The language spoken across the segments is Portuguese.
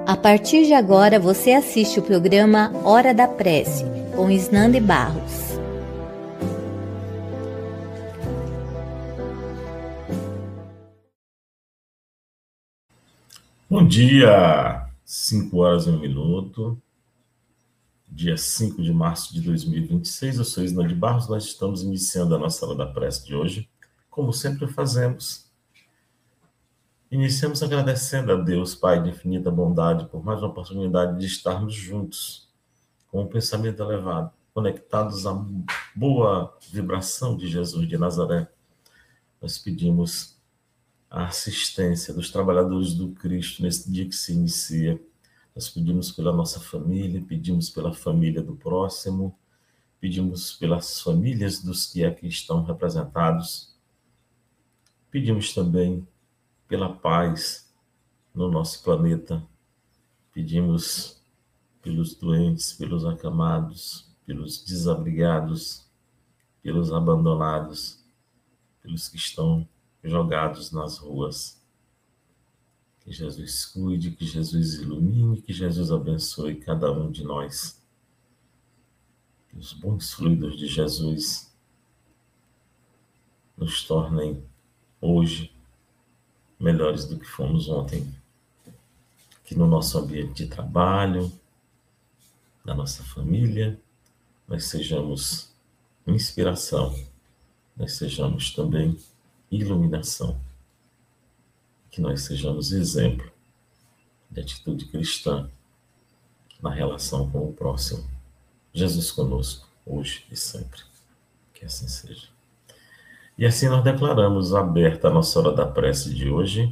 A partir de agora, você assiste o programa Hora da Prece, com Isnande Barros. Bom dia! 5h01, dia 5 de março de 2026. Eu sou Isnande Barros. Nós estamos iniciando a nossa Hora da Prece de hoje, como sempre fazemos. Iniciamos agradecendo a Deus, Pai de infinita bondade, por mais uma oportunidade de estarmos juntos, com um pensamento elevado, conectados à boa vibração de Jesus de Nazaré. Nós pedimos a assistência dos trabalhadores do Cristo nesse dia que se inicia. Nós pedimos pela nossa família, pedimos pela família do próximo, pedimos pelas famílias dos que aqui estão representados. Pedimos também pela paz no nosso planeta. Pedimos pelos doentes, pelos acamados, pelos desabrigados, pelos abandonados, pelos que estão jogados nas ruas. Que Jesus cuide, que Jesus ilumine, que Jesus abençoe cada um de nós. Que os bons fluidos de Jesus nos tornem hoje melhores do que fomos ontem. Que no nosso ambiente de trabalho, na nossa família, nós sejamos inspiração, nós sejamos também iluminação. Que nós sejamos exemplo de atitude cristã na relação com o próximo. Jesus conosco, hoje e sempre. Que assim seja. E assim nós declaramos aberta a nossa Hora da Prece de hoje.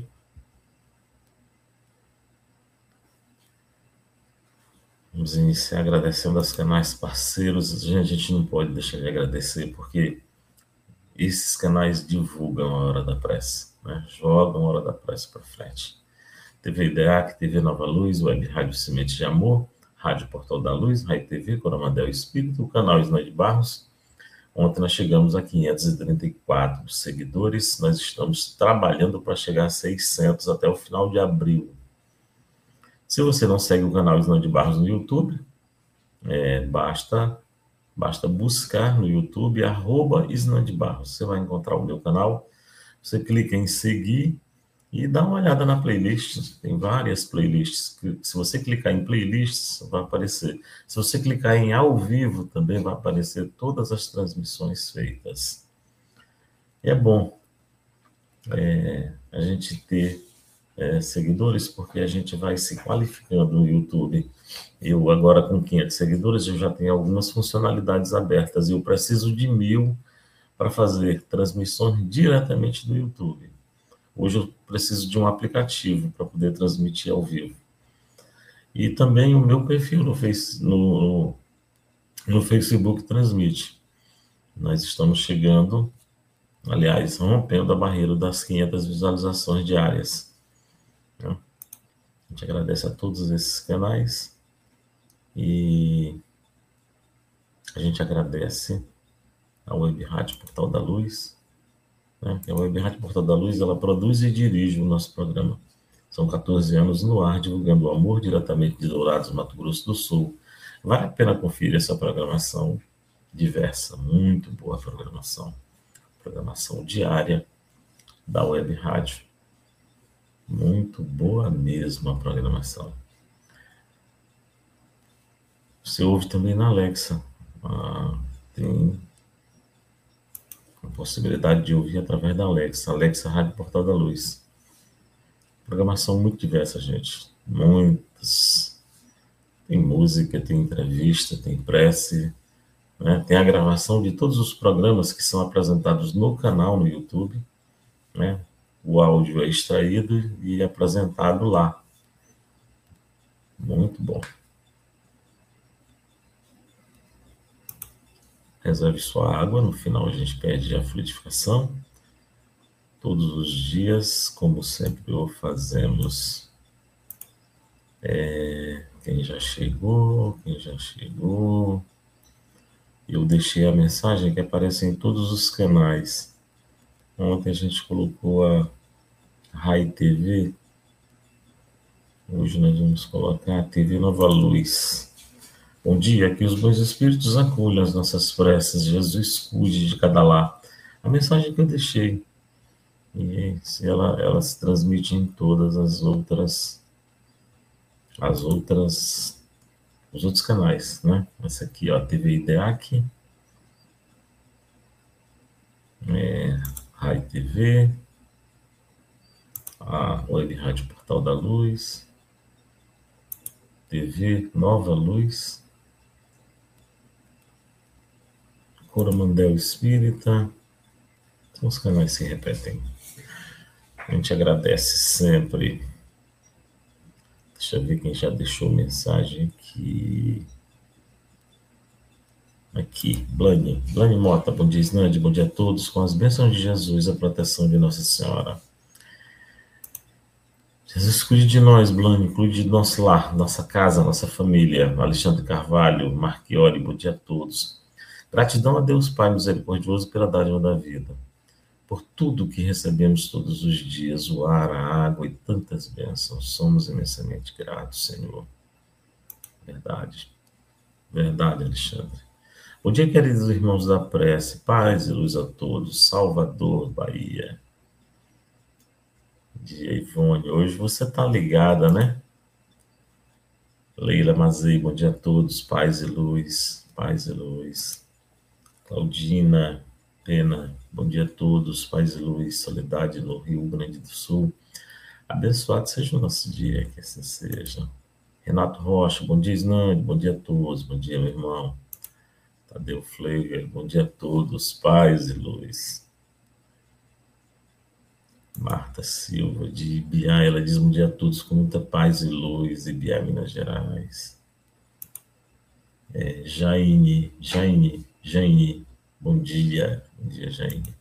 Vamos iniciar agradecendo aos canais parceiros. A gente não pode deixar de agradecer, porque esses canais divulgam a Hora da Prece, né? Jogam a Hora da Prece para frente. TV IDEAC, TV Nova Luz, Web Rádio Semente de Amor, Rádio Portal da Luz, Rádio TV, Coromadel Espírito, o canal Isnande Barros. Ontem nós chegamos a 534 seguidores. Nós estamos trabalhando para chegar a 600 até o final de abril. Se você não segue o canal Isnande Barros no YouTube, basta buscar no YouTube @Isnande Barros. Você vai encontrar o meu canal. Você clica em seguir e dá uma olhada na playlist. Tem várias playlists. Se você clicar em playlists, vai aparecer. Se você clicar em ao vivo, também vai aparecer todas as transmissões feitas. E é bom a gente ter seguidores, porque a gente vai se qualificando no YouTube. Eu agora com 500 seguidores, eu já tenho algumas funcionalidades abertas. E eu preciso de 1.000 para fazer transmissões diretamente do YouTube. Hoje eu preciso de um aplicativo para poder transmitir ao vivo. E também o meu perfil no Facebook transmite. Nós estamos chegando, aliás, rompendo a barreira das 500 visualizações diárias. A gente agradece a todos esses canais e a gente agradece a Web Rádio Portal da Luz. A Web Rádio Portal da Luz, ela produz e dirige o nosso programa. São 14 anos no ar, divulgando o amor diretamente de Dourados, Mato Grosso do Sul. Vale a pena conferir essa programação diversa, muito boa programação. Programação diária da Web Rádio. Muito boa mesmo a programação. Você ouve também na Alexa. Tem a possibilidade de ouvir através da Alexa. Alexa Rádio Portal da Luz. Programação muito diversa, gente. Muitas. Tem música, tem entrevista, tem prece, né? Tem a gravação de todos os programas que são apresentados no canal, no YouTube, né? O áudio é extraído e apresentado lá. Muito bom. Reserve sua água. No final a gente pede a fluidificação. Todos os dias, como sempre o fazemos. Quem já chegou. Eu deixei a mensagem que aparece em todos os canais. Ontem a gente colocou a Rai TV, Hoje nós vamos colocar a TV Nova Luz. Bom dia, que os bons espíritos acolham as nossas preces. Jesus cuide de cada lar. A mensagem que eu deixei. E se ela se transmite em todas os outros canais, né? Essa aqui, ó, TV IDEAC, Rai TV, a Web Rádio Portal da Luz, TV Nova Luz, Coromandel Espírita, são os canais que se repetem. A gente agradece sempre. Deixa eu ver quem já deixou mensagem aqui. Aqui, Blane Mota, bom dia, Snande, bom dia a todos, com as bênçãos de Jesus, a proteção de Nossa Senhora. Jesus cuide de nós, Blane, cuide do nosso lar, nossa casa, nossa família. Alexandre Carvalho, Marchiori, bom dia a todos. Gratidão a Deus Pai misericordioso pela dádiva da vida, por tudo que recebemos todos os dias, o ar, a água e tantas bênçãos. Somos imensamente gratos, Senhor. Verdade, Alexandre. Bom dia, queridos irmãos da prece, paz e luz a todos, Salvador, Bahia. Bom dia, Ivone, hoje você tá ligada, né? Leila Mazei, bom dia a todos, paz e luz, paz e luz. Claudina Pena, bom dia a todos, paz e luz, soledade no Rio Grande do Sul. Abençoado seja o nosso dia, que assim seja. Renato Rocha, bom dia, Snande, bom dia a todos, bom dia, meu irmão. Tadeu Fleger, bom dia a todos, paz e luz. Marta Silva, de Ibiá, ela diz bom dia a todos, com muita paz e luz, Ibiá, Minas Gerais. Jaine, bom dia, Jaine.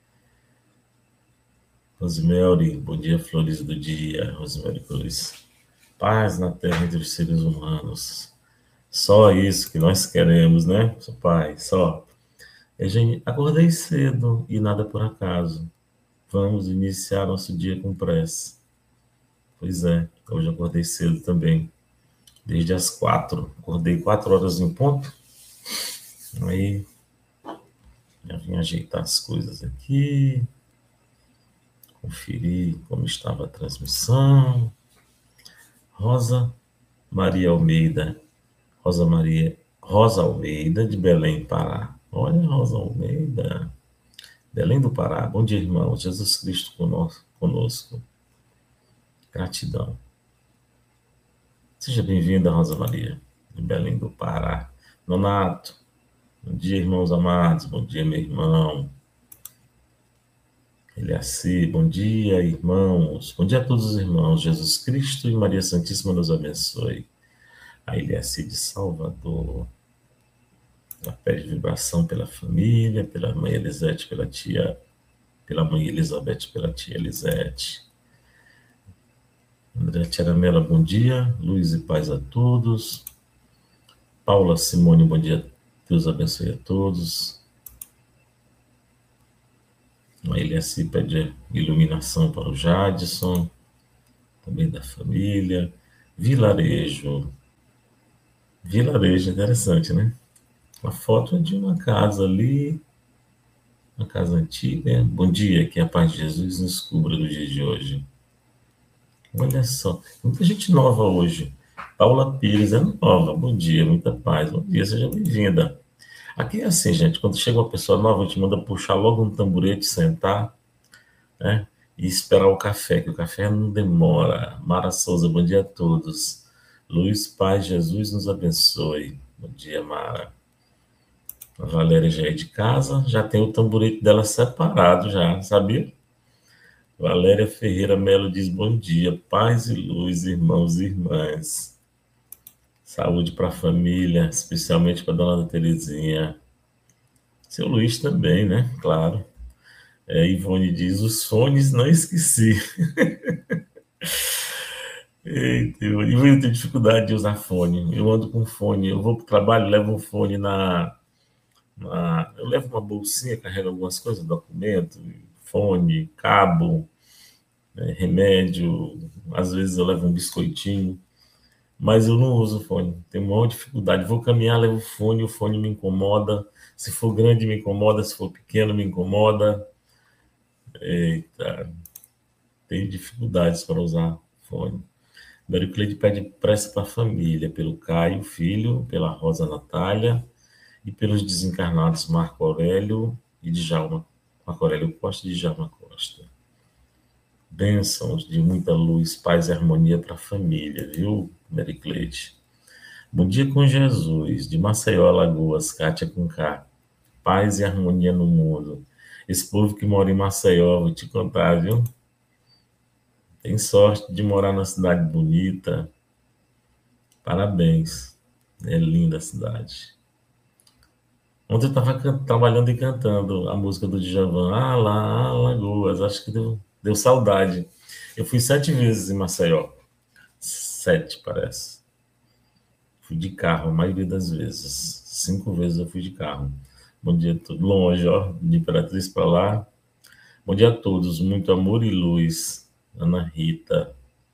Rosemary, bom dia, flores do dia, Rosemary Cruz. Paz na terra entre os seres humanos. Só isso que nós queremos, né, Pai? Só. Gente, acordei cedo e nada por acaso. Vamos iniciar nosso dia com prece. Pois é, hoje acordei cedo também. Desde as 4. Acordei 4 horas em ponto. Aí, já vim ajeitar as coisas aqui. Conferir como estava a transmissão. Rosa Almeida, de Belém, Pará. Olha, Rosa Almeida, Belém do Pará. Bom dia, irmão. Jesus Cristo conosco. Gratidão. Seja bem-vinda, Rosa Maria, de Belém do Pará. Nonato, bom dia, irmãos amados. Bom dia, meu irmão. Eliaci, bom dia, irmãos. Bom dia a todos os irmãos. Jesus Cristo e Maria Santíssima nos abençoe. A Eliaci de Salvador. Ela pede vibração pela família, pela mãe Elisete, pela mãe Elizabeth, pela tia Elisete. André Tiaramela, bom dia. Luz e paz a todos. Paula Simone, bom dia. Deus abençoe a todos. A Eliaci pede iluminação para o Jadson, também da família. Vilarejo, interessante, né? A foto é de uma casa ali, uma casa antiga. Bom dia, que a paz de Jesus nos cubra no dia de hoje. Olha só, muita gente nova hoje. Paula Pires é nova, bom dia, muita paz. Bom dia, seja bem-vinda. Aqui é assim, gente, quando chega uma pessoa nova, a gente manda puxar logo um tamborete, sentar, né? E esperar o café, que o café não demora. Mara Souza, bom dia a todos. Luiz Paz, Jesus nos abençoe. Bom dia, Mara. A Valéria já é de casa, já tem o tamborete dela separado já, sabia? Valéria Ferreira Melo diz bom dia, paz e luz, irmãos e irmãs. Saúde para a família, especialmente para a dona Terezinha. Seu Luiz também, né? Claro. Ivone diz, os fones não esqueci. Eita, eu tenho dificuldade de usar fone. Eu ando com fone, eu vou para o trabalho, levo um fone eu levo uma bolsinha, carrego algumas coisas, documento, fone, cabo, remédio, às vezes eu levo um biscoitinho, mas eu não uso fone. Tenho maior dificuldade. Vou caminhar, levo o fone me incomoda. Se for grande, me incomoda. Se for pequeno, me incomoda. Eita, tenho dificuldades para usar fone. Mary Cleide pede prece para a família, pelo Caio, filho, pela Rosa Natália e pelos desencarnados Marco Aurélio e Djalma. Marco Aurélio Costa e Djalma Costa. Bênçãos de muita luz, paz e harmonia para a família, viu, Mary Cleide? Bom dia com Jesus, de Maceió, Alagoas, Kátia com K. Paz e harmonia no mundo. Esse povo que mora em Maceió, vou te contar, viu? Tem sorte de morar numa cidade bonita. Parabéns. É linda a cidade. Ontem eu estava trabalhando e cantando a música do Djavan, Ah lá, Alagoas. Acho que deu saudade. Eu fui 7 vezes em Maceió. 7, parece. Fui de carro, a maioria das vezes. 5 vezes eu fui de carro. Bom dia, tudo longe, ó, de Imperatriz para lá. Bom dia a todos, muito amor e luz. Ana Rita.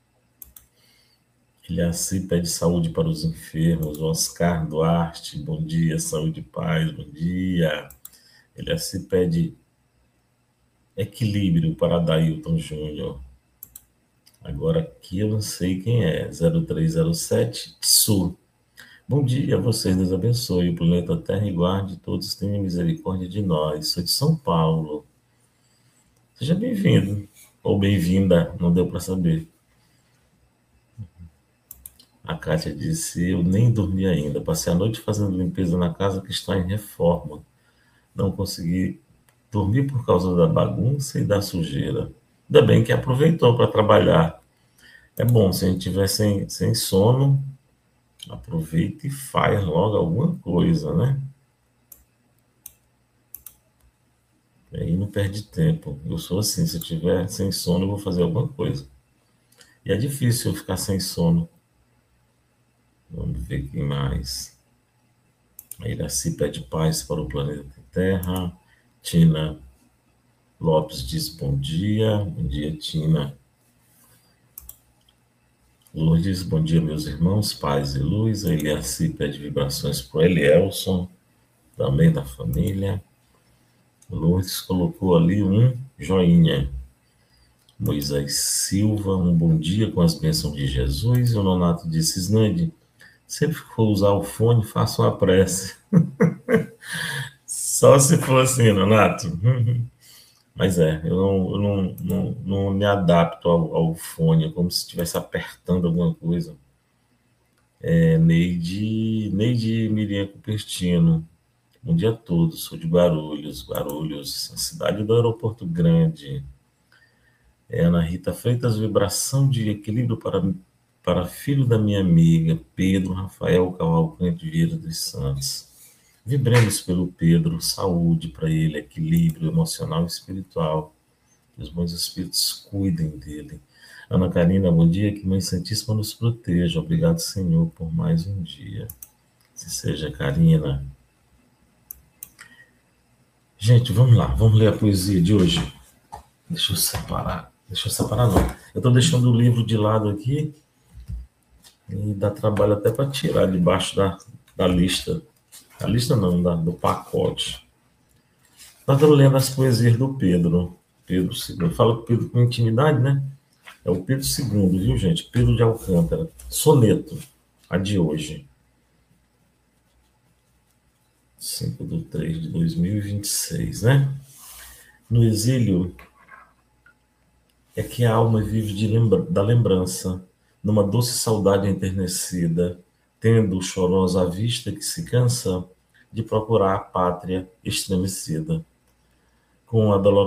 Ilhaci pede saúde para os enfermos. Oscar Duarte, bom dia, saúde e paz, bom dia. Ilhaci pede equilíbrio para Dailton Júnior. Agora aqui eu não sei quem é. 0307 Tsu. Bom dia a vocês, Deus abençoe o planeta Terra e guarde todos, tenham misericórdia de nós. Sou de São Paulo. Seja bem-vindo ou bem-vinda, não deu para saber. A Kátia disse, eu nem dormi ainda, passei a noite fazendo limpeza na casa que está em reforma. Não consegui dormir por causa da bagunça e da sujeira. Ainda bem que aproveitou para trabalhar. É bom, se a gente tiver sem sono, aproveita e faz logo alguma coisa, né? Aí não perde tempo. Eu sou assim, se eu tiver sem sono, eu vou fazer alguma coisa. E é difícil eu ficar sem sono. Vamos ver quem mais. A Iraci pede paz para o planeta Terra. Tina Lopes diz bom dia. Bom dia, Tina. Lourdes, bom dia, meus irmãos, paz e luz. A Iraci pede vibrações para o Elielson, também da família. Lourdes colocou ali um joinha. Moisés Silva, um bom dia com as bênçãos de Jesus. E o Nonato disse, Snande, sempre que for usar o fone, faça uma prece. Só se for assim, Nonato. Mas eu não me adapto ao fone, é como se estivesse apertando alguma coisa. Neide Miriam Cupertino. Bom dia a todos, sou de Guarulhos, a cidade do Aeroporto Grande. Ana Rita Freitas, vibração de equilíbrio para filho da minha amiga, Pedro Rafael Cavalcante Vieira dos Santos. Vibremos pelo Pedro, saúde para ele, equilíbrio emocional e espiritual. Que os bons espíritos cuidem dele. Ana Karina, bom dia, que Mãe Santíssima nos proteja. Obrigado, Senhor, por mais um dia. Se seja, Karina. Gente, vamos lá, vamos ler a poesia de hoje. Deixa eu separar não. Eu estou deixando o livro de lado aqui e dá trabalho até para tirar debaixo da lista. A lista não, do pacote. Nós estamos lendo as poesias do Pedro. Pedro II. Fala com Pedro com intimidade, né? É o Pedro II, viu, gente? Pedro de Alcântara. Soneto, a de hoje. 5/3/2026, né? No exílio é que a alma vive da lembrança, numa doce saudade enternecida, tendo chorosa a vista que se cansa de procurar a pátria estremecida. Com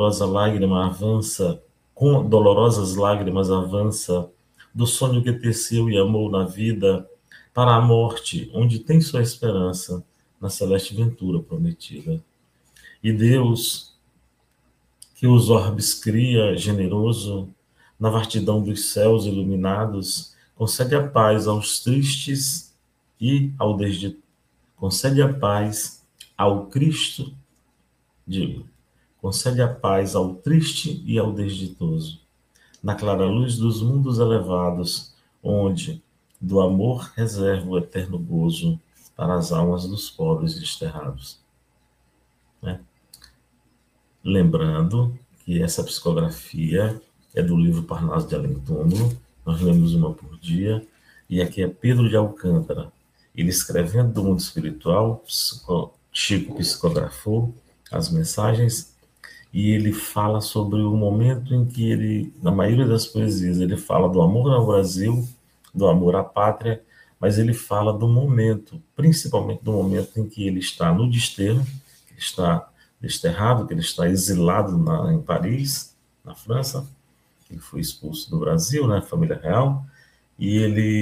dolorosas lágrimas avança do sonho que teceu e amou na vida para a morte, onde tem sua esperança na celeste ventura prometida. E Deus, que os orbes cria, generoso, na vastidão dos céus iluminados, concede a paz aos tristes e concede a paz ao Cristo, concede a paz ao triste e ao desditoso. na clara luz dos mundos elevados, onde do amor reserva o eterno gozo para as almas dos pobres desterrados. Né? Lembrando que essa psicografia é do livro Parnaso de Além Túmulo, nós lemos uma por dia, e aqui é Pedro de Alcântara. Ele escrevendo do mundo espiritual, Chico psicografou as mensagens, e ele fala sobre o momento em que ele, na maioria das poesias, ele fala do amor ao Brasil, do amor à pátria, mas ele fala do momento, principalmente do momento em que ele está no desterro, que ele está desterrado, que ele está exilado em Paris, na França, ele foi expulso do Brasil, né, família real, e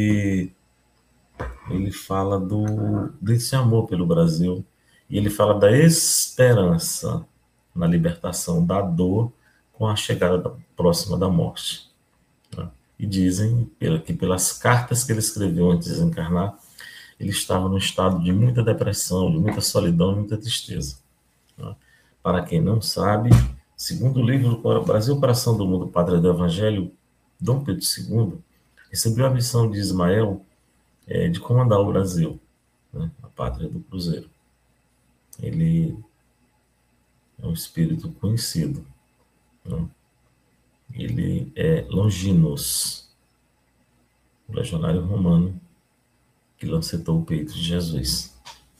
ele fala desse amor pelo Brasil, e ele fala da esperança na libertação da dor com a chegada próxima da morte. Né? E dizem que pelas cartas que ele escreveu antes de desencarnar, ele estava num estado de muita depressão, de muita solidão e muita tristeza. Né? Para quem não sabe, segundo o livro Brasil, Coração do Mundo, Pátria do Evangelho, Dom Pedro II recebeu a missão de Ismael de comandar o Brasil, né? A pátria do Cruzeiro. Ele é um espírito conhecido. Né? Ele é Longinos, o legionário romano que lancetou o peito de Jesus.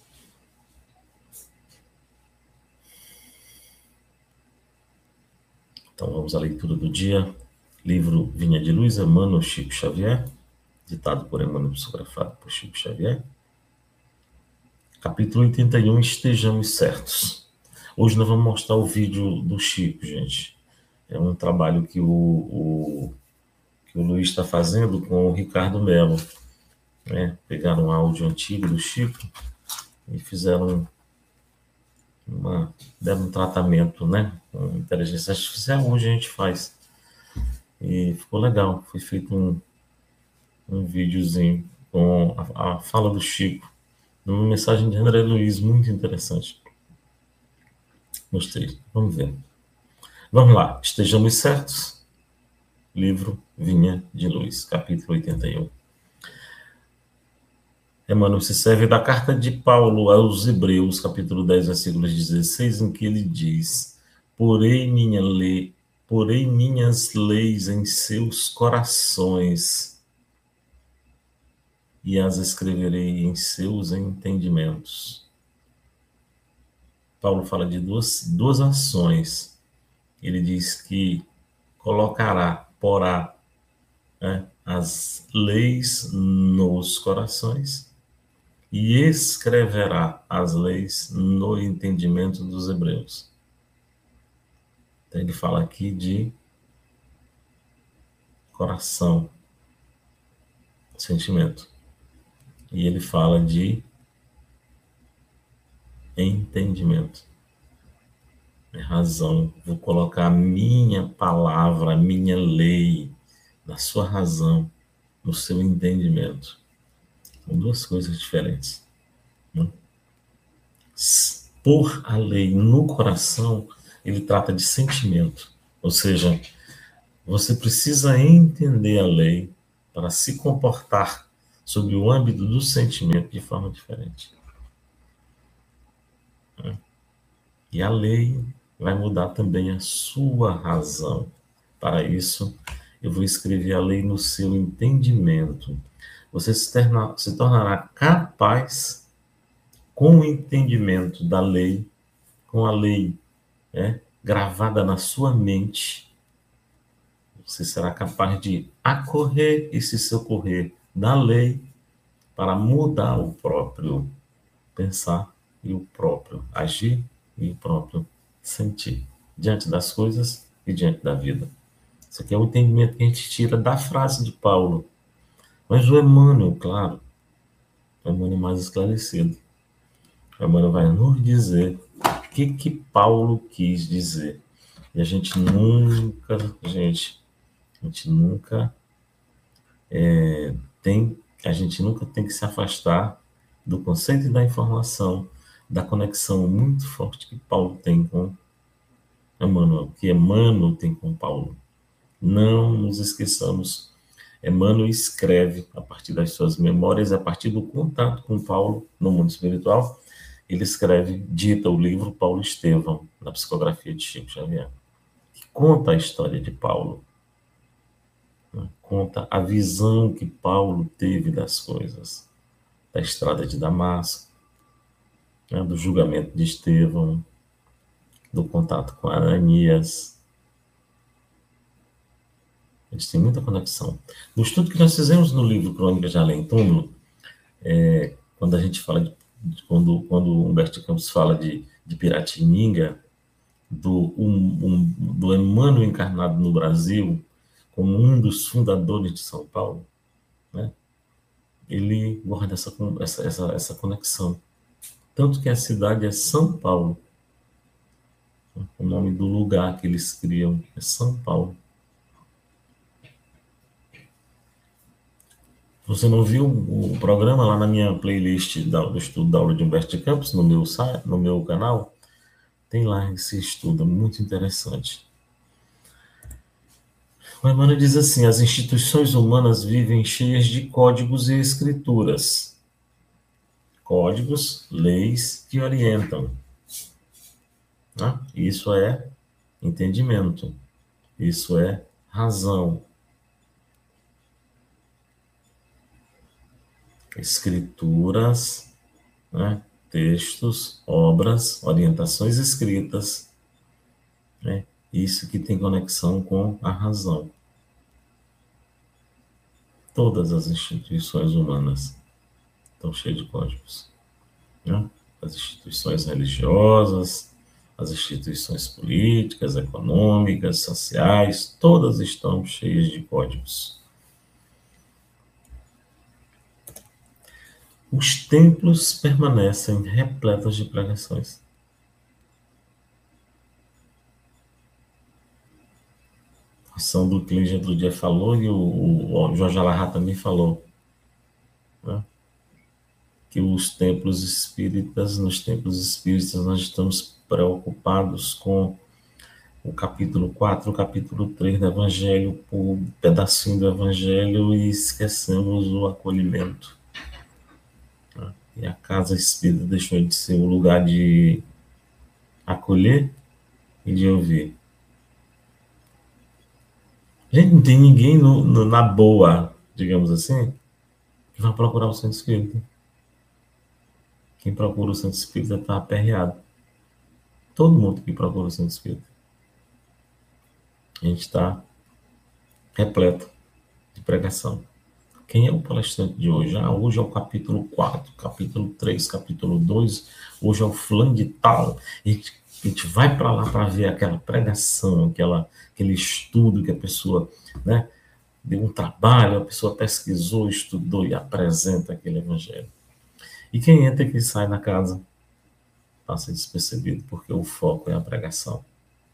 Então vamos à leitura do dia. Livro Vinha de Luz, Emmanuel Chico Xavier, ditado por Emmanuel, psicografado por Chico Xavier. Capítulo 81, Estejamos Certos. Hoje nós vamos mostrar o vídeo do Chico, gente. É um trabalho que o Luiz está fazendo com o Ricardo Melo. Né? Pegaram um áudio antigo do Chico e fizeram deram um tratamento, né, com inteligência artificial. Hoje a gente faz. E ficou legal. Foi feito um videozinho com a fala do Chico, uma mensagem de André Luiz, muito interessante. Gostei. Vamos ver. Vamos lá. Estejamos certos. Livro Vinha de Luz, capítulo 81. Emmanuel se serve da carta de Paulo aos Hebreus, capítulo 10, versículo 16, em que ele diz: Porei minhas leis em seus corações e as escreverei em seus entendimentos. Paulo fala de duas ações. Ele diz que porá, né, as leis nos corações e escreverá as leis no entendimento dos hebreus. Então ele fala aqui de coração, sentimento. E ele fala de entendimento. É razão. Vou colocar a minha palavra, a minha lei, na sua razão, no seu entendimento. São duas coisas diferentes. Né? Por a lei no coração, ele trata de sentimento. Ou seja, você precisa entender a lei para se comportar sob o âmbito do sentimento de forma diferente. E a lei vai mudar também a sua razão. Para isso, eu vou escrever a lei no seu entendimento. Você se tornará capaz, com o entendimento da lei, com a lei gravada na sua mente, você será capaz de acorrer e se socorrer da lei para mudar o próprio pensar e o próprio agir e o próprio sentir diante das coisas e diante da vida. Isso aqui é o entendimento que a gente tira da frase de Paulo. Mas o Emmanuel, claro, o Emmanuel é mais esclarecido. O Emmanuel vai nos dizer o que Paulo quis dizer. E a gente nunca tem que se afastar do conceito e da informação, da conexão muito forte que Paulo tem com Emmanuel, que Emmanuel tem com Paulo. Não nos esqueçamos. Emmanuel escreve a partir das suas memórias, a partir do contato com Paulo no mundo espiritual. Ele escreve, dita o livro Paulo Estevão, na psicografia de Chico Xavier, que conta a história de Paulo, né? Conta a visão que Paulo teve das coisas, da estrada de Damasco, né? Do julgamento de Estevão, do contato com Ananias. Eles têm muita conexão. No estudo que nós fizemos no livro Crônicas de Além Túmulo, quando a gente fala quando Humberto de Campos fala de Piratininga, do Emmanuel encarnado no Brasil, como um dos fundadores de São Paulo, né? Ele guarda essa conexão. Tanto que a cidade é São Paulo. O nome do lugar que eles criam é São Paulo. Você não viu o programa lá na minha playlist do estudo da aula de Humberto de Campos, no meu canal? Tem lá esse estudo, muito interessante. O Emmanuel diz assim: as instituições humanas vivem cheias de códigos e escrituras. Códigos, leis que orientam. Né? Isso é entendimento. Isso é razão. Escrituras, né? Textos, obras, orientações escritas, né? Isso que tem conexão com a razão. Todas as instituições humanas estão cheias de códigos, né? As instituições religiosas, as instituições políticas, econômicas, sociais, todas estão cheias de códigos. Os templos permanecem repletos de pregações. A Sandro Cleide outro dia falou e o Jorge Alahá também falou, né? Que nos templos espíritas nós estamos preocupados com o capítulo 4, o capítulo 3 do Evangelho, o pedacinho do Evangelho, e esquecemos o acolhimento. E a casa espírita deixou de ser um lugar de acolher e de ouvir. Gente, não tem ninguém na boa, digamos assim, que vai procurar o centro espírita. Quem procura o centro espírita está aperreado. Todo mundo que procura o centro espírita. A gente está repleto de pregação. Quem é o palestrante de hoje? Hoje é o capítulo 4, capítulo 3, capítulo 2, hoje é o fulano de tal. E a gente vai para lá para ver aquela pregação, aquele estudo que a pessoa, né, deu um trabalho, a pessoa pesquisou, estudou e apresenta aquele evangelho. E quem entra e quem sai da casa passa despercebido, porque o foco é a pregação.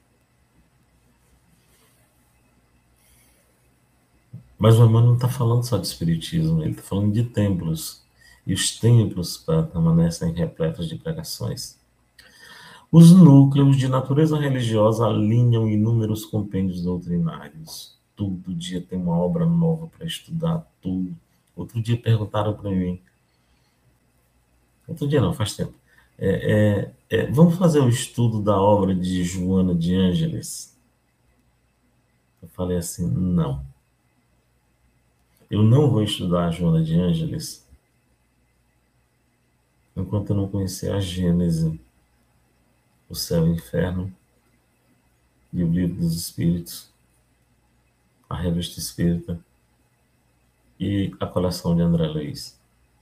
Mas o Emmanuel não está falando só de espiritismo, ele está falando de templos. E os templos permanecem repletos de pregações. Os núcleos de natureza religiosa alinham inúmeros compêndios doutrinários. Todo dia tem uma obra nova para estudar, tudo. Outro dia perguntaram para mim. Outro dia não, faz tempo. Vamos fazer o estudo da obra de Joana de Ângeles? Eu falei assim, não. Eu não vou estudar a Joana de Ângeles enquanto eu não conhecer a Gênese, o céu e o inferno, e o livro dos Espíritos, a revista espírita e a coleção de André Luiz.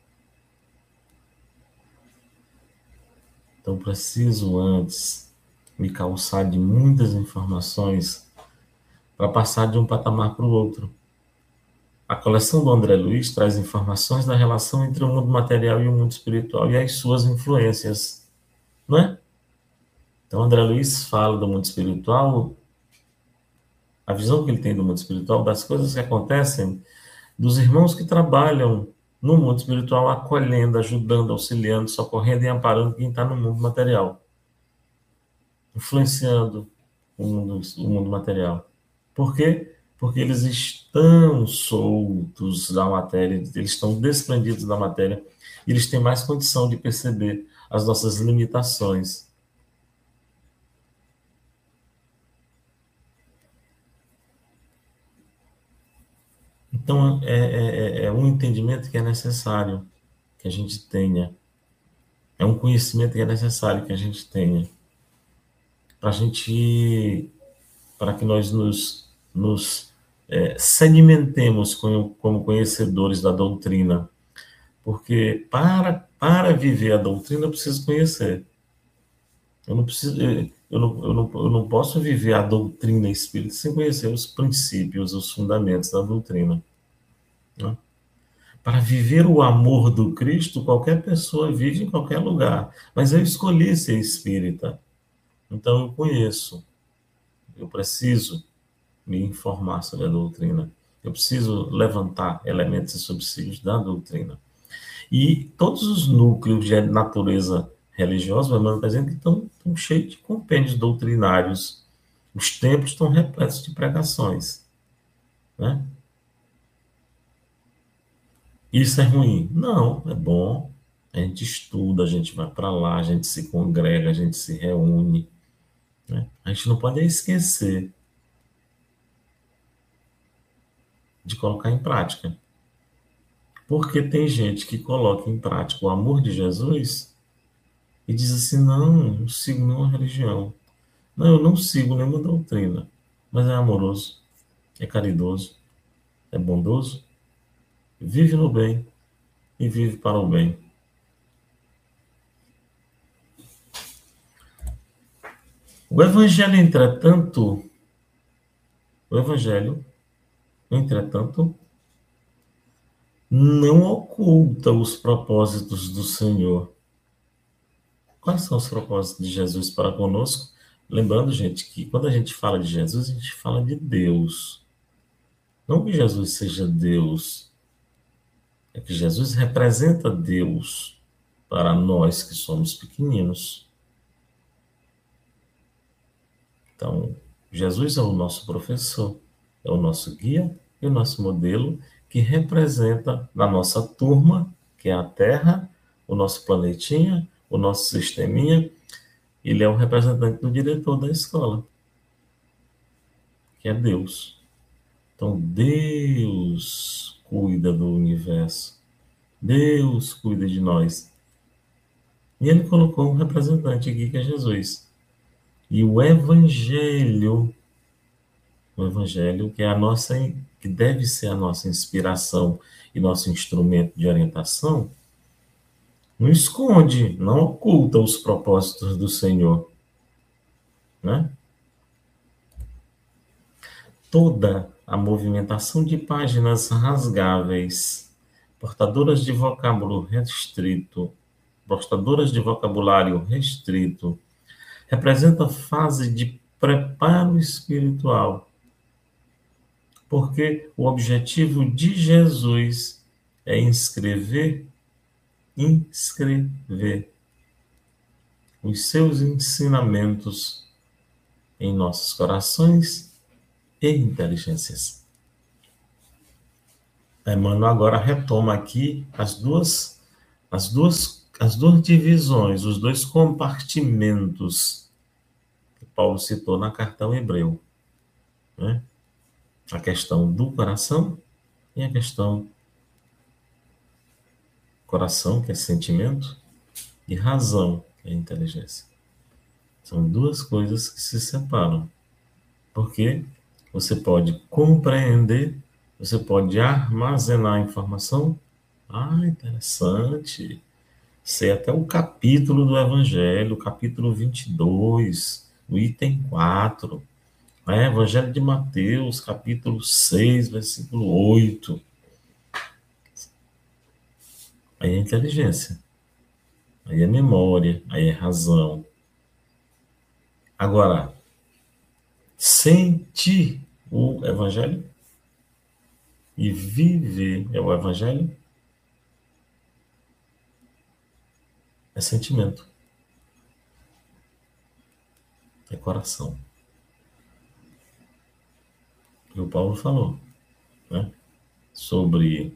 Então, preciso antes me calçar de muitas informações para passar de um patamar para o outro. A coleção do André Luiz traz informações da relação entre o mundo material e o mundo espiritual e as suas influências, não é? Então, André Luiz fala do mundo espiritual, a visão que ele tem do mundo espiritual, das coisas que acontecem, dos irmãos que trabalham no mundo espiritual, acolhendo, ajudando, auxiliando, socorrendo e amparando quem está no mundo material, influenciando o mundo material. Por quê? porque eles estão soltos da matéria, eles estão desprendidos da matéria, e eles têm mais condição de perceber as nossas limitações. Então, é um entendimento que é necessário que a gente tenha, é um conhecimento que é necessário que a gente tenha, para a gente, para que nós nos sedimentemos como conhecedores da doutrina, porque para viver a doutrina eu preciso conhecer. Eu não preciso, eu não posso viver a doutrina espírita sem conhecer os princípios, os fundamentos da doutrina, né? Para viver o amor do Cristo, qualquer pessoa vive em qualquer lugar, mas eu escolhi ser espírita, então eu conheço, eu preciso me informar sobre a doutrina, eu preciso levantar elementos e subsídios da doutrina. E todos os núcleos de natureza religiosa, por exemplo, estão cheios de compêndios doutrinários. Os templos estão repletos de pregações, né? Isso é ruim? Não, é bom. A gente estuda, a gente vai para lá, a gente se congrega, a gente se reúne, né? A gente não pode esquecer de colocar em prática. Porque tem gente que coloca em prática o amor de Jesus e diz assim: não, não sigo nenhuma religião. Não, eu não sigo nenhuma doutrina, mas é amoroso, é caridoso, é bondoso, vive no bem e vive para o bem. O Evangelho, entretanto, o Evangelho, entretanto, não oculta os propósitos do Senhor. Quais são os propósitos de Jesus para conosco? Lembrando, gente, que quando a gente fala de Jesus, a gente fala de Deus. Não que Jesus seja Deus, é que Jesus representa Deus para nós que somos pequeninos. Então, Jesus é o nosso professor, é o nosso guia e o nosso modelo que representa na nossa turma, que é a Terra, o nosso planetinha, o nosso sisteminha. Ele é o representante do diretor da escola, que é Deus. Então, Deus cuida do universo. Deus cuida de nós. E ele colocou um representante aqui, que é Jesus. E o evangelho que é a nossa, que deve ser a nossa inspiração e nosso instrumento de orientação, não esconde, não oculta os propósitos do Senhor, né? Toda a movimentação de páginas rasgáveis, portadoras de vocábulo restrito, portadoras de vocabulário restrito, representa fase de preparo espiritual, porque o objetivo de Jesus é inscrever os seus ensinamentos em nossos corações e inteligências. Emmanuel agora retoma aqui as duas divisões, os dois compartimentos que Paulo citou na carta ao Hebreu, né? A questão do coração e a questão coração, que é sentimento, e razão, que é inteligência. São duas coisas que se separam, porque você pode compreender, você pode armazenar a informação. Ah, interessante. Sei até o capítulo do Evangelho, o capítulo 22, o item 4. Evangelho de Mateus, capítulo 6, versículo 8. Aí é inteligência, aí é memória, aí é razão. Agora, sentir o Evangelho e viver o Evangelho é sentimento, é coração. que o Paulo falou, né? Sobre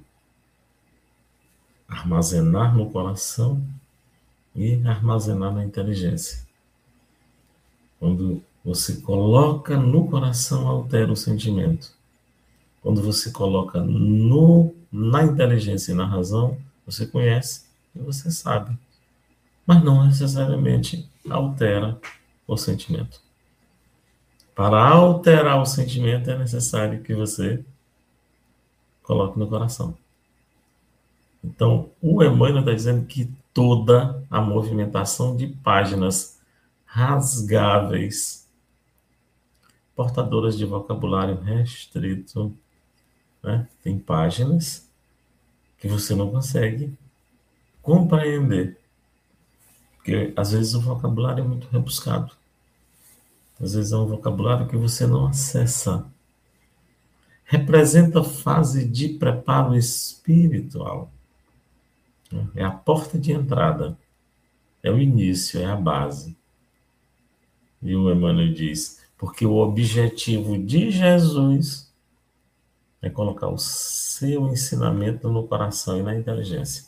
armazenar no coração e armazenar na inteligência. Quando você coloca no coração, altera o sentimento. Quando você coloca na inteligência e na razão, você conhece e você sabe. Mas não necessariamente altera o sentimento. Para alterar o sentimento, é necessário que você coloque no coração. Então, o Emmanuel está dizendo que toda a movimentação de páginas rasgáveis, portadoras de vocabulário restrito, né? Tem páginas que você não consegue compreender, porque às vezes o vocabulário é muito rebuscado, às vezes é um vocabulário que você não acessa. Representa fase de preparo espiritual, né? É a porta de entrada, é o início, é a base. E o Emmanuel diz, porque o objetivo de Jesus é colocar o seu ensinamento no coração e na inteligência.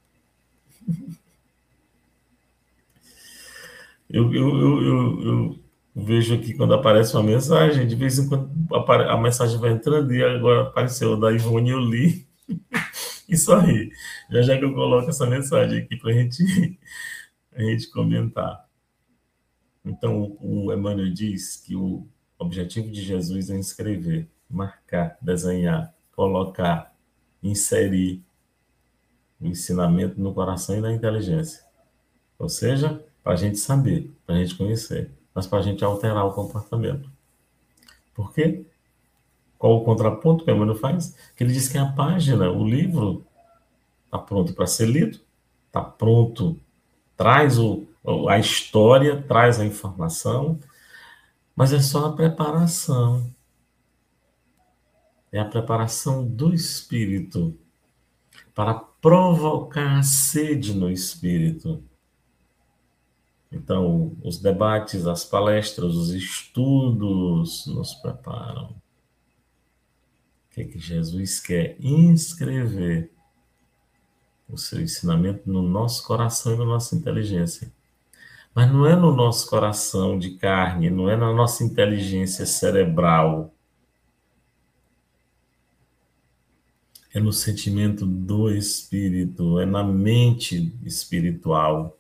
Eu vejo aqui quando aparece uma mensagem, de vez em quando a mensagem vai entrando e agora apareceu da Ivone, eu li e sorri. Já já que eu coloco essa mensagem aqui para a gente comentar. Então, o Emmanuel diz que o objetivo de Jesus é escrever, marcar, desenhar, colocar, inserir o ensinamento no coração e na inteligência. Ou seja, para a gente saber, para a gente conhecer, mas para a gente alterar o comportamento. Por quê? Qual o contraponto que o Emmanuel faz? Que ele diz que a página, o livro, está pronto para ser lido, está pronto, traz a história, traz a informação, mas é só a preparação. É a preparação do espírito para provocar a sede no espírito. Então, os debates, as palestras, os estudos nos preparam. O que é que Jesus quer? Inscrever o seu ensinamento no nosso coração e na nossa inteligência. Mas não é no nosso coração de carne, não é na nossa inteligência cerebral. É no sentimento do espírito, é na mente espiritual.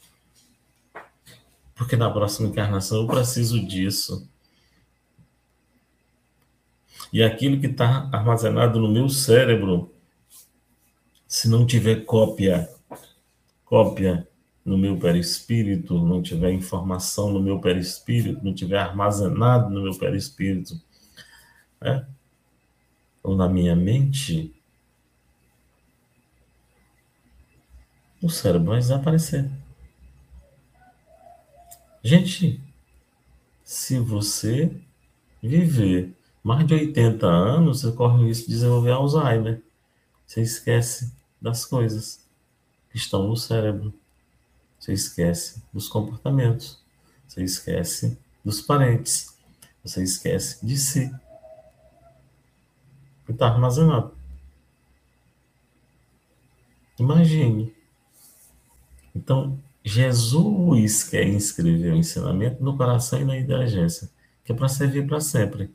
Porque na próxima encarnação eu preciso disso. E aquilo que está armazenado no meu cérebro, se não tiver cópia no meu perispírito, não tiver informação no meu perispírito, não tiver armazenado no meu perispírito, né? Ou na minha mente, o cérebro vai desaparecer. Gente, se você viver mais de 80 anos, você corre o risco de desenvolver Alzheimer. Você esquece das coisas que estão no cérebro. Você esquece dos comportamentos. Você esquece dos parentes. Você esquece de si. E está armazenado. Imagine. Então, Jesus quer inscrever o ensinamento no coração e na inteligência, que é para servir para sempre.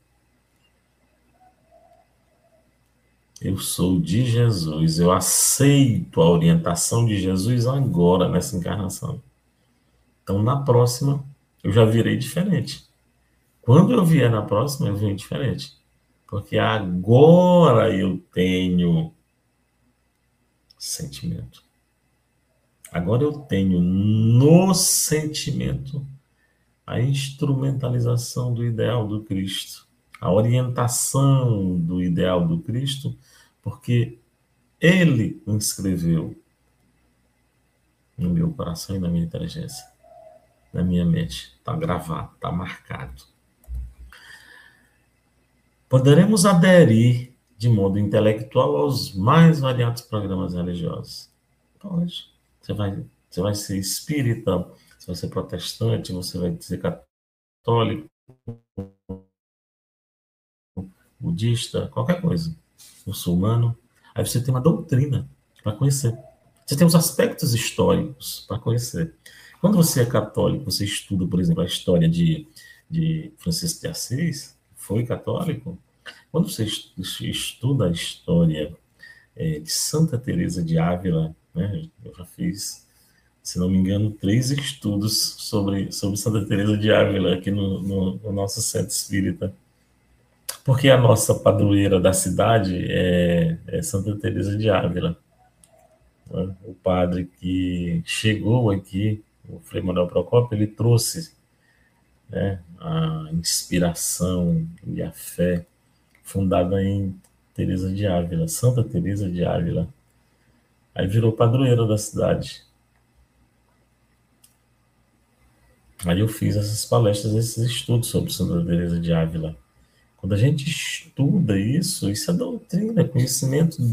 Eu sou de Jesus, eu aceito a orientação de Jesus agora, nessa encarnação. Então, na próxima, eu já virei diferente. Quando eu vier na próxima, eu venho diferente. Porque agora eu tenho sentimento. Agora eu tenho no sentimento a instrumentalização do ideal do Cristo, a orientação do ideal do Cristo, porque Ele inscreveu no meu coração e na minha inteligência, na minha mente. Está gravado, está marcado. Poderemos aderir de modo intelectual aos mais variados programas religiosos. Pode. Você vai ser espírita, você vai ser protestante, você vai ser católico, budista, qualquer coisa, muçulmano. Aí você tem uma doutrina para conhecer. Você tem os aspectos históricos para conhecer. Quando você é católico, você estuda, por exemplo, a história de Francisco de Assis, foi católico. Quando você estuda a história de Santa Teresa de Ávila, né, eu já fiz, se não me engano, 3 estudos sobre Santa Teresa de Ávila aqui no nosso centro espírita. Porque a nossa padroeira da cidade é Santa Teresa de Ávila, né? O padre que chegou aqui, o Frei Manuel Procópio, ele trouxe, né, a inspiração e a fé fundada em Teresa de Ávila, Santa Teresa de Ávila. Aí virou padroeira da cidade. Aí eu fiz essas palestras, esses estudos sobre Santa Teresa de Ávila. Quando a gente estuda isso é doutrina, é conhecimento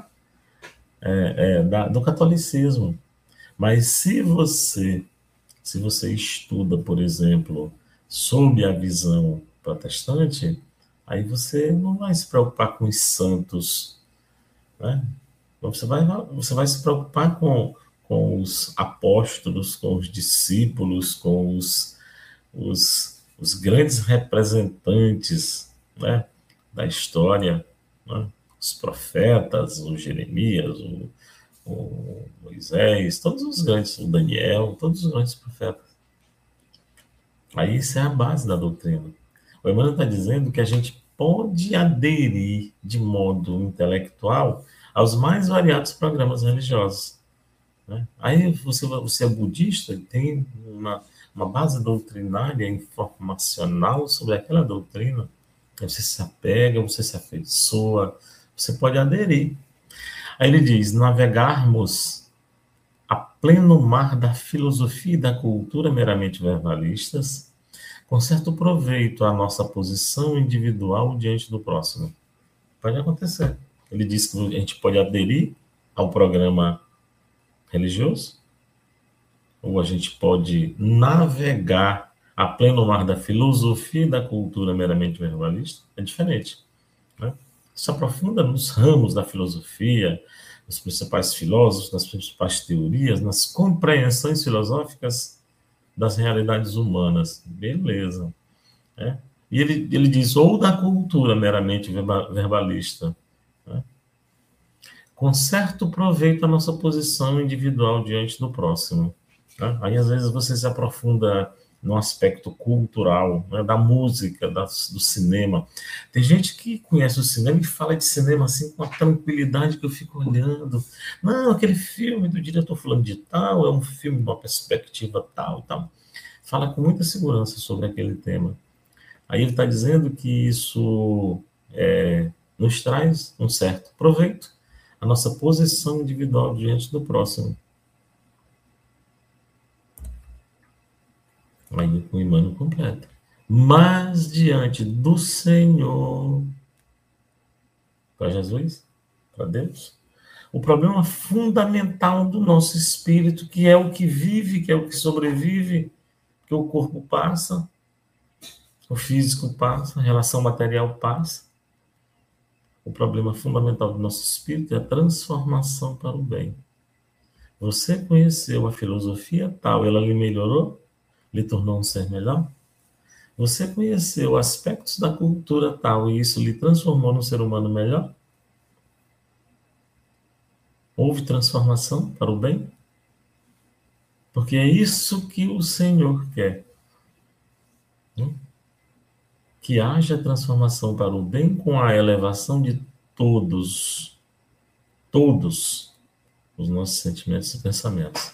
do catolicismo. Mas se você estuda, por exemplo, sob a visão protestante, aí você não vai se preocupar com os santos, né? Você vai se preocupar com os apóstolos, com os discípulos, com os grandes representantes, né, da história, né? Os profetas, o Jeremias, o Moisés, todos os grandes, o Daniel, todos os grandes profetas. Aí isso é a base da doutrina. O Emmanuel está dizendo que a gente pode aderir de modo intelectual aos mais variados programas religiosos, né? Aí você é budista, tem uma base doutrinária, informacional sobre aquela doutrina, aí você se apega, você se afeiçoa, você pode aderir. Aí ele diz, navegarmos a pleno mar da filosofia e da cultura meramente verbalistas, com certo proveito à nossa posição individual diante do próximo. Pode acontecer. Ele diz que a gente pode aderir ao programa religioso, ou a gente pode navegar a pleno mar da filosofia e da cultura meramente verbalista. É diferente, né? Se aprofunda nos ramos da filosofia, nos principais filósofos, nas principais teorias, nas compreensões filosóficas das realidades humanas. Beleza, né? E ele diz, ou da cultura meramente verbalista, né? Com certo proveito a nossa posição individual diante do próximo, né? Aí, às vezes, você se aprofunda no aspecto cultural, né, da música, do cinema. Tem gente que conhece o cinema e fala de cinema assim com uma tranquilidade que eu fico olhando. Não, aquele filme do diretor fulano de tal é um filme de uma perspectiva tal e tal. Fala com muita segurança sobre aquele tema. Aí ele está dizendo que isso nos traz um certo proveito, a nossa posição individual diante do próximo. Aí o Emmanuel completa. Mas diante do Senhor, para Jesus, para Deus, o problema fundamental do nosso espírito, que é o que vive, que é o que sobrevive, que o corpo passa, o físico passa, a relação material passa. O problema fundamental do nosso espírito é a transformação para o bem. Você conheceu a filosofia tal, ela lhe melhorou? Lhe tornou um ser melhor? Você conheceu aspectos da cultura tal e isso lhe transformou num ser humano melhor? Houve transformação para o bem? Porque é isso que o Senhor quer. Que haja transformação para o bem com a elevação de todos os nossos sentimentos e pensamentos.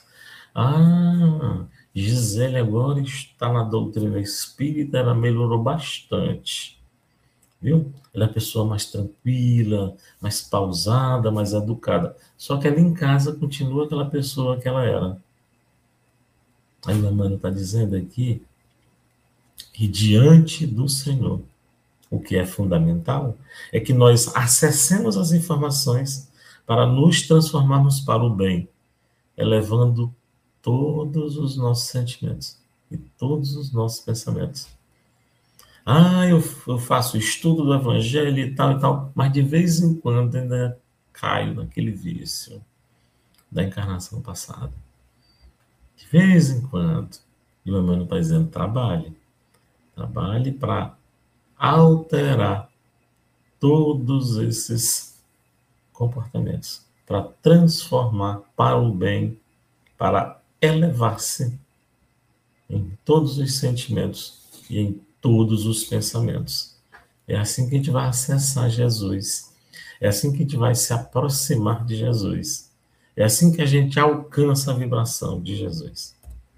Gisele agora está na doutrina espírita, ela melhorou bastante, viu? Ela é a pessoa mais tranquila, mais pausada, mais educada. Só que ela em casa continua aquela pessoa que ela era. Aí o Emmanuel está dizendo aqui que diante do Senhor, o que é fundamental é que nós acessemos as informações para nos transformarmos para o bem, elevando todos os nossos sentimentos e todos os nossos pensamentos. Ah, eu faço estudo do evangelho e tal, mas de vez em quando ainda caio naquele vício da encarnação passada. De vez em quando. E o Emmanuel está dizendo, trabalhe. Trabalhe para alterar todos esses comportamentos, para transformar para o bem, para elevar-se em todos os sentimentos e em todos os pensamentos. É assim que a gente vai acessar Jesus. É assim que a gente vai se aproximar de Jesus. É assim que a gente alcança a vibração de Jesus.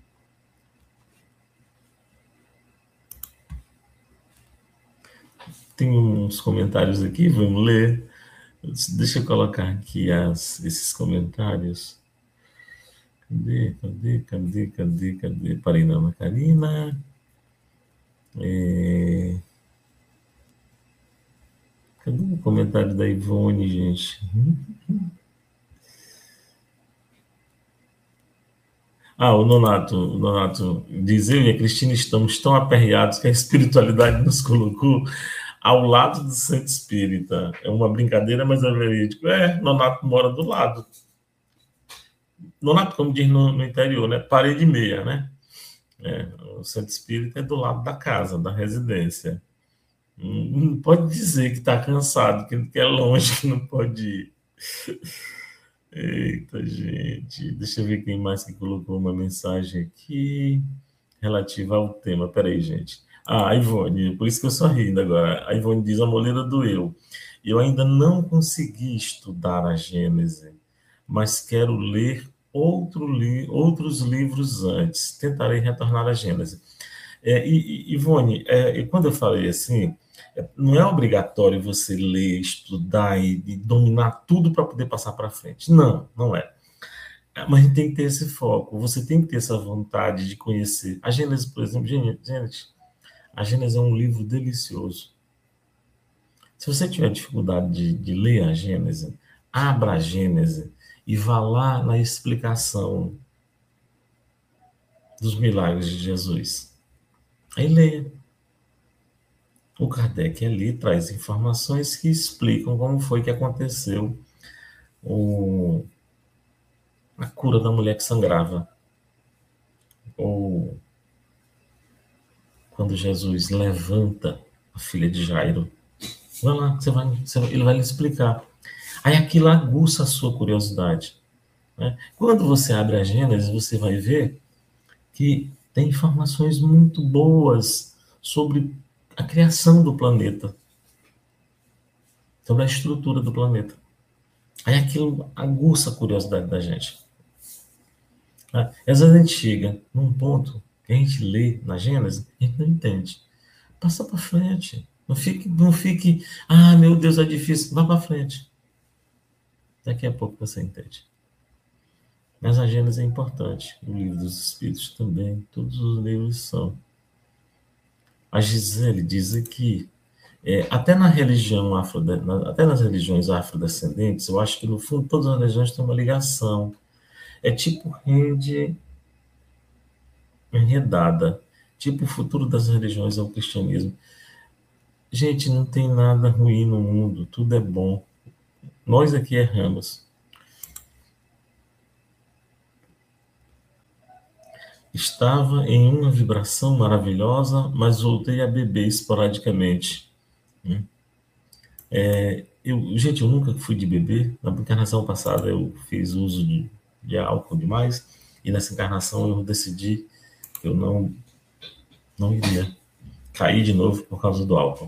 Tem uns comentários aqui, vamos ler. Deixa eu colocar aqui esses comentários. Cadê? Parei não, Karina. Cadê o comentário da Ivone, gente? O Nonato diz, eu e a Cristina estamos tão aperreados que a espiritualidade nos colocou ao lado do centro espírita. É uma brincadeira, mas é verídico. Nonato mora do lado. Nonato, como diz no interior, né? Parede meia, né? O centro espírita é do lado da casa, da residência. Não pode dizer que está cansado, que é longe, que não pode ir. Eita, gente. Deixa eu ver quem mais que colocou uma mensagem aqui relativa ao tema. Peraí, gente. A Ivone, por isso que eu sou rindo agora. A Ivone diz, a moleira doeu. Eu ainda não consegui estudar a Gênese, mas quero ler outros livros antes. Tentarei retornar à Gênese. Ivone, quando eu falei assim, não é obrigatório você ler, estudar e dominar tudo para poder passar para frente. Não, não é. Mas a gente tem que ter esse foco, você tem que ter essa vontade de conhecer. A Gênesis, por exemplo, gente, a Gênesis é um livro delicioso. Se você tiver dificuldade de ler a Gênesis, abra a Gênesis e vá lá na explicação dos milagres de Jesus. Aí leia. O Kardec ali traz informações que explicam como foi que aconteceu a cura da mulher que sangrava. Ou quando Jesus levanta a filha de Jairo. Vai lá, ele vai lhe explicar. Aí aquilo aguça a sua curiosidade. Né? Quando você abre a Gênesis, você vai ver que tem informações muito boas sobre a criação do planeta, sobre a estrutura do planeta. Aí aquilo aguça a curiosidade da gente. Às vezes a gente chega num ponto que a gente lê na Gênesis e a gente não entende. Passa para frente. Não fique, meu Deus, é difícil. Vá para frente. Daqui a pouco você entende. Mas a Gênesis é importante. O livro dos Espíritos também. Todos os livros são. A Gisele diz aqui, até na religião até nas religiões afrodescendentes, eu acho que no fundo todas as religiões têm uma ligação. É tipo rede enredada. Tipo o futuro das religiões é o cristianismo. Gente, não tem nada ruim no mundo, tudo é bom. Nós aqui erramos. Estava em uma vibração maravilhosa, mas voltei a beber esporadicamente. Gente, eu nunca fui de beber. Na encarnação passada eu fiz uso de álcool demais, e nessa encarnação eu decidi que eu não iria cair de novo por causa do álcool.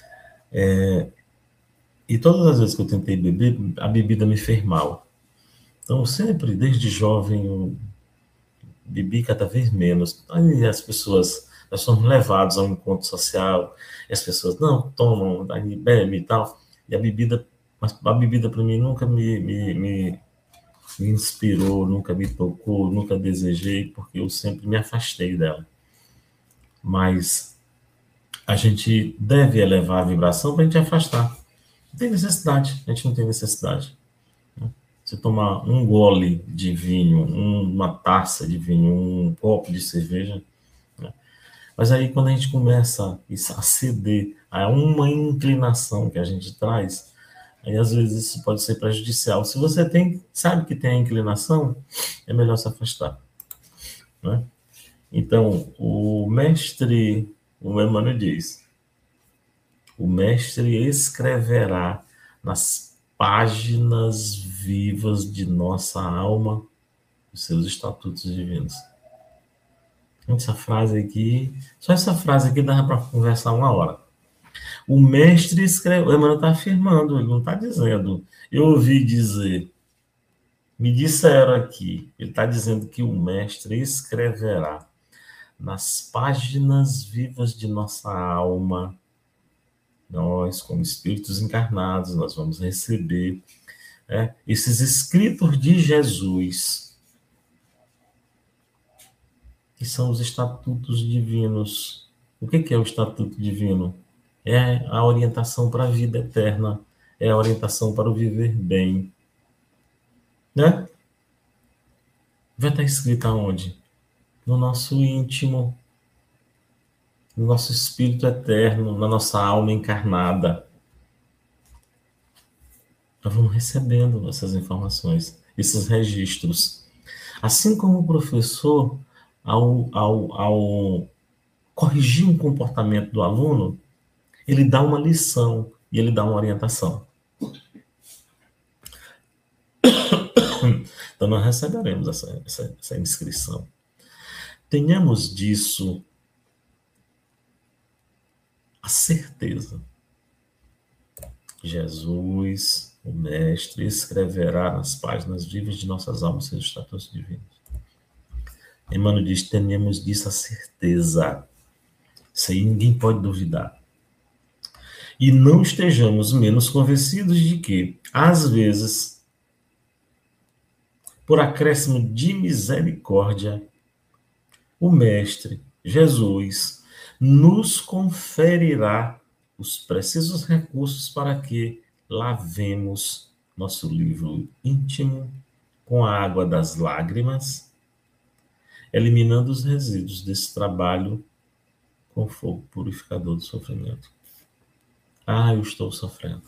E todas as vezes que eu tentei beber, a bebida me fez mal. Então, sempre, desde jovem, eu bebi cada vez menos. Aí nós somos levados a um encontro social, e as pessoas não tomam, aí bebem e tal. E a bebida para mim nunca me inspirou, nunca me tocou, nunca desejei, porque eu sempre me afastei dela. Mas a gente deve elevar a vibração para a gente afastar. Não tem necessidade, a gente não tem necessidade. Você tomar um gole de vinho, uma taça de vinho, um copo de cerveja, né? Mas aí quando a gente começa a ceder a uma inclinação que a gente traz, aí às vezes isso pode ser prejudicial. Se você sabe que tem a inclinação, é melhor se afastar, né? Então, o Emmanuel diz, o mestre escreverá nas páginas vivas de nossa alma os seus estatutos divinos. Essa frase aqui, só essa frase aqui dá para conversar uma hora. O mestre escreve, o Emmanuel está afirmando, ele não está dizendo. Eu ouvi dizer, me disseram aqui, ele está dizendo que o mestre escreverá nas páginas vivas de nossa alma. Nós, como espíritos encarnados, nós vamos receber esses escritos de Jesus, que são os estatutos divinos. O que é o estatuto divino? É a orientação para a vida eterna, é a orientação para o viver bem, né? Vai estar escrito aonde? No nosso íntimo, no nosso espírito eterno, na nossa alma encarnada. Nós vamos recebendo essas informações, esses registros. Assim como o professor, ao corrigir um comportamento do aluno, ele dá uma lição e ele dá uma orientação. Então, nós receberemos essa inscrição. Tenhamos disso a certeza. Jesus, o Mestre, escreverá nas páginas vivas de nossas almas seus estatutos divinos. Emmanuel diz, tenhamos disso a certeza. Isso aí ninguém pode duvidar. E não estejamos menos convencidos de que, às vezes, por acréscimo de misericórdia, o Mestre, Jesus, nos conferirá os precisos recursos para que lavemos nosso livro íntimo com a água das lágrimas, eliminando os resíduos desse trabalho com o fogo purificador do sofrimento. Eu estou sofrendo.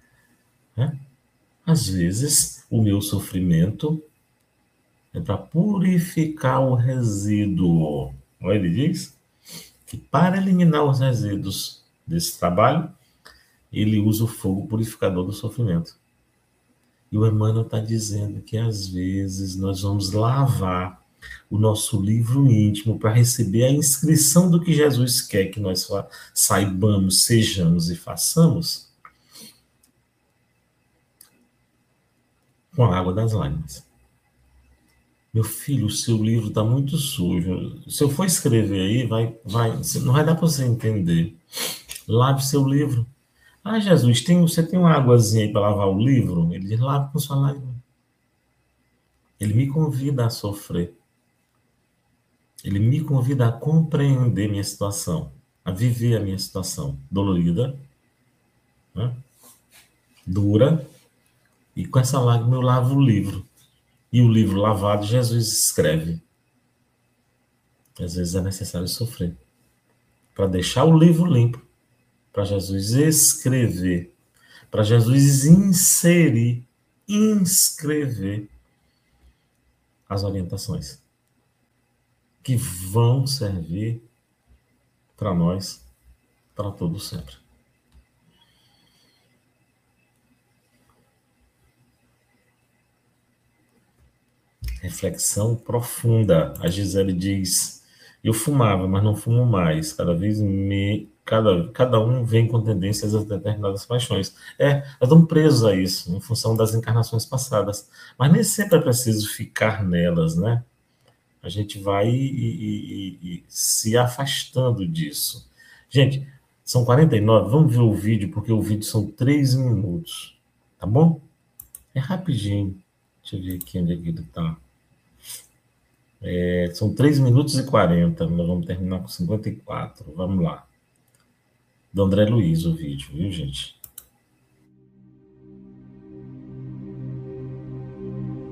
Às vezes, o meu sofrimento é para purificar o resíduo. Ele diz que para eliminar os resíduos desse trabalho, ele usa o fogo purificador do sofrimento. E o Emmanuel está dizendo que às vezes nós vamos lavar o nosso livro íntimo para receber a inscrição do que Jesus quer que nós saibamos, sejamos e façamos com a água das lágrimas. Meu filho, o seu livro está muito sujo. Se eu for escrever aí, não vai dar para você entender. Lave seu livro. Jesus, você tem uma águazinha aí para lavar o livro? Ele diz, lave com sua lágrima. Ele me convida a sofrer. Ele me convida a compreender minha situação, a viver a minha situação dolorida, né? Dura, e com essa lágrima eu lavo o livro. E o livro lavado, Jesus escreve. Às vezes é necessário sofrer para deixar o livro limpo, para Jesus escrever, para Jesus inscrever as orientações que vão servir para nós, para todo sempre. Reflexão profunda. A Gisele diz, eu fumava, mas não fumo mais. Cada um vem com tendências a determinadas paixões. Nós estamos presos a isso, em função das encarnações passadas. Mas nem sempre é preciso ficar nelas, né? A gente vai se afastando disso. Gente, são 49, vamos ver o vídeo, porque o vídeo são 3 minutos, tá bom? É rapidinho. Deixa eu ver aqui onde é que ele está. São 3 minutos e 40, nós vamos terminar com 54, vamos lá. Do André Luiz o vídeo, viu, gente?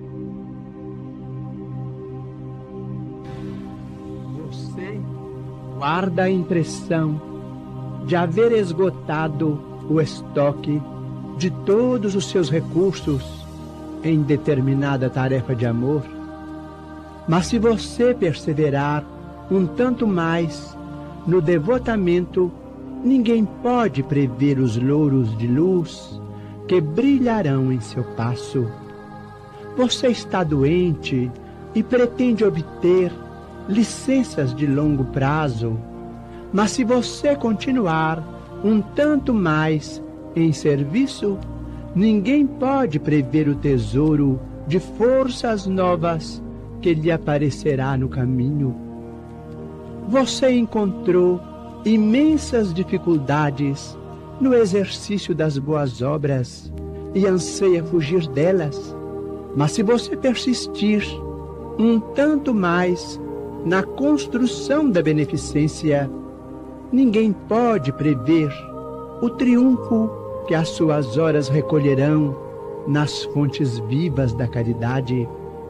Eu sei guarda a impressão de haver esgotado o estoque de todos os seus recursos em determinada tarefa de amor. Mas se você perseverar um tanto mais no devotamento, ninguém pode prever os louros de luz que brilharão em seu passo. Você está doente e pretende obter licenças de longo prazo, mas se você continuar um tanto mais em serviço, ninguém pode prever o tesouro de forças novas que lhe aparecerá no caminho. Você encontrou imensas dificuldades no exercício das boas obras e anseia fugir delas, mas se você persistir um tanto mais na construção da beneficência, ninguém pode prever o triunfo que as suas horas recolherão nas fontes vivas da caridade.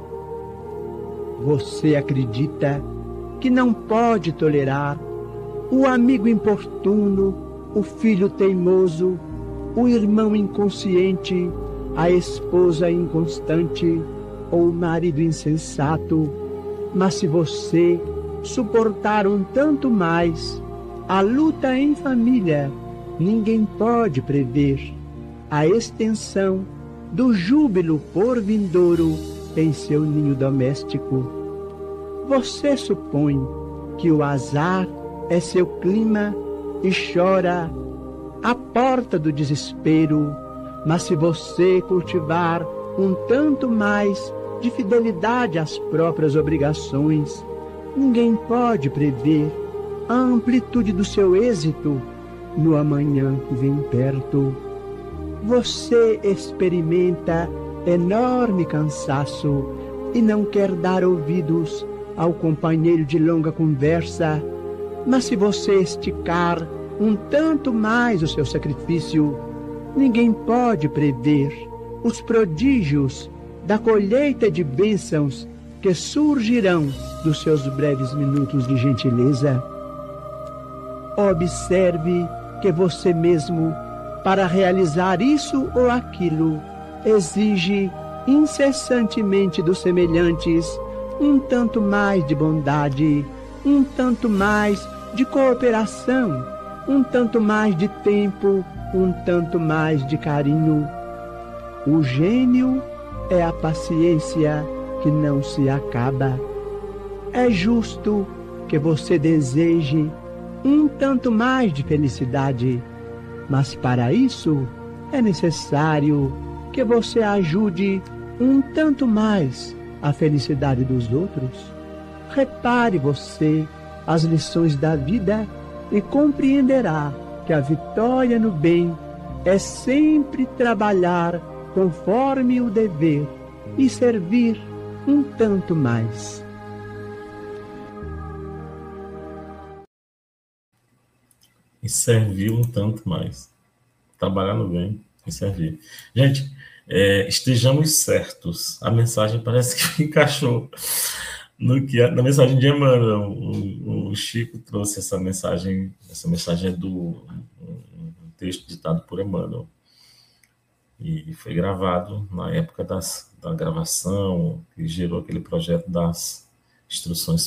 Você acredita que não pode tolerar o amigo importuno, o filho teimoso, o irmão inconsciente, a esposa inconstante ou o marido insensato. Mas se você suportar um tanto mais a luta em família, ninguém pode prever a extensão do júbilo por vindouro em seu ninho doméstico. Você supõe que o azar é seu clima e chora à porta do desespero, mas se você cultivar um tanto mais de fidelidade às próprias obrigações, ninguém pode prever a amplitude do seu êxito no amanhã que vem perto. Você experimenta enorme cansaço e não quer dar ouvidos ao companheiro de longa conversa, mas se você esticar um tanto mais o seu sacrifício, ninguém pode prever os prodígios da colheita de bênçãos que surgirão dos seus breves minutos de gentileza. Observe que você mesmo, para realizar isso ou aquilo, exige incessantemente dos semelhantes um tanto mais de bondade, um tanto mais de cooperação, um tanto mais de tempo, um tanto mais de carinho. O gênio é a paciência que não se acaba. É justo que você deseje um tanto mais de felicidade, mas para isso é necessário que você ajude um tanto mais a felicidade dos outros. Repare você as lições da vida e compreenderá que a vitória no bem é sempre trabalhar conforme o dever e servir um tanto mais. E servir um tanto mais. Trabalhar no bem e servir. Gente, estejamos certos. A mensagem parece que encaixou na mensagem de Emmanuel. O Chico trouxe essa mensagem é do um texto ditado por Emmanuel. E foi gravado na época da gravação, que gerou aquele projeto das instruções